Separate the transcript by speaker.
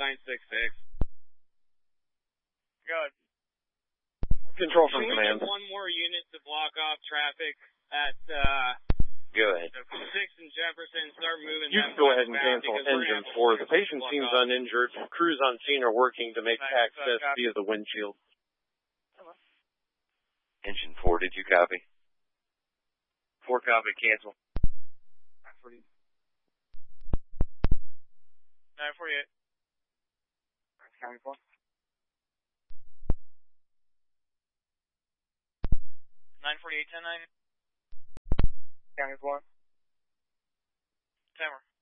Speaker 1: 966.
Speaker 2: Good.
Speaker 3: Control from
Speaker 1: Can we
Speaker 3: command.
Speaker 1: get one more unit to block off traffic at,
Speaker 3: Go ahead.
Speaker 1: 6 and Jefferson, start moving.
Speaker 3: You can go ahead and cancel engine 4. The patient seems uninjured. Crews on scene are working to make access via the windshield.
Speaker 4: Engine 4, did you copy?
Speaker 3: 4 copy, cancel.
Speaker 2: 948.
Speaker 3: County 4.
Speaker 2: 948, 10-9.
Speaker 3: County 4.
Speaker 2: Timer.